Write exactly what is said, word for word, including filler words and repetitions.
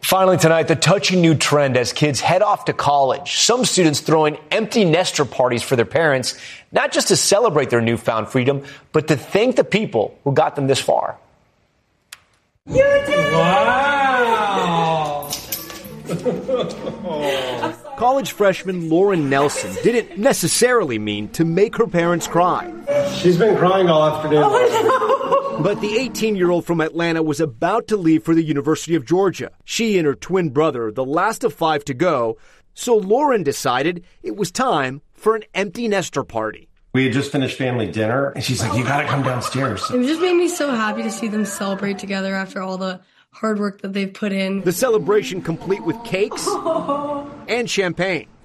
Finally tonight, the touching new trend as kids head off to college. Some students throwing empty nester parties for their parents, not just to celebrate their newfound freedom, but to thank the people who got them this far. You did! Wow! College freshman Lauren Nelson didn't necessarily mean to make her parents cry. She's been crying all afternoon. Oh, no. But the eighteen-year-old from Atlanta was about to leave for the University of Georgia. She and her twin brother, the last of five to go, so Lauren decided it was time for an empty nester party. We had just finished family dinner, and she's like, you gotta come downstairs. It just made me so happy to see them celebrate together after all the hard work that they've put in. The celebration complete with cakes and champagne.